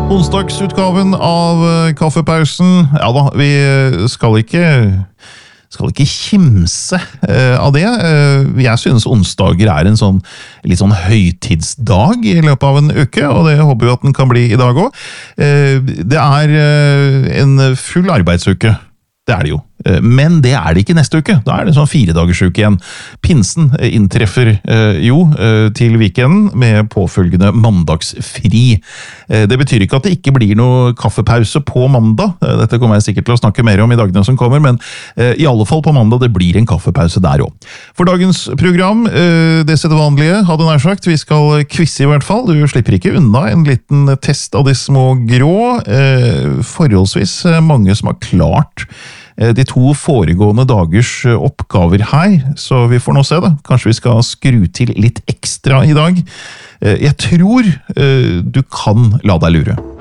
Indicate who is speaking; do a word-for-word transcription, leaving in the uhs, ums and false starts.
Speaker 1: Onsdagsutgaven av eh, Kaffepausen. Ja da, vi skal ikke, skal ikke kimse eh, av det. Eh, jeg synes onsdager er en sånn, litt sånn høytidsdag i løpet av en uke, og det håper vi at den kan bli i dag også. Eh, det er eh, en full arbeidsuke. Det er det jo. Men det er det ikke neste uke. Da er det sånn fire dagers uke igjen. Pinsen inntreffer eh, jo eh, til weekenden med påfølgende mandagsfri. Eh, det betyr ikke at det ikke blir noe kaffepause på mandag. Eh, dette kommer jeg sikkert til å snakke mer om i dagene som kommer, men eh, i alle fall på mandag det blir en kaffepause der også. For dagens program, eh, det sedvanlige, hadde nær sagt, vi skal quizze i hvert fall. Du slipper ikke unna en liten test av de små grå. Eh, forholdsvis mange som har klart de to foregående dagers oppgaver her, så vi får nå se da. Kanskje vi skal skru til litt ekstra i dag. Jeg tror du kan la deg lure.